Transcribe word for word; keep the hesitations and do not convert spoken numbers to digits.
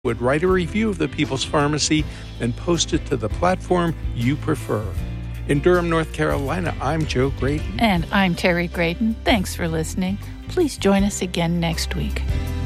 would write a review of the People's Pharmacy and post it to the platform you prefer. In Durham, North Carolina, I'm Joe Graydon. And I'm Terry Graydon. Thanks for listening. Please join us again next week.